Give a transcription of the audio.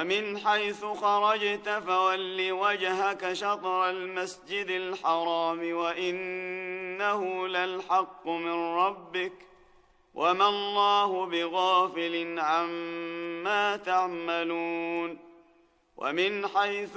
ومن حيث خرجت فول وجهك شطر المسجد الحرام وإنه للحق من ربك وما الله بغافل عما تعملون. ومن حيث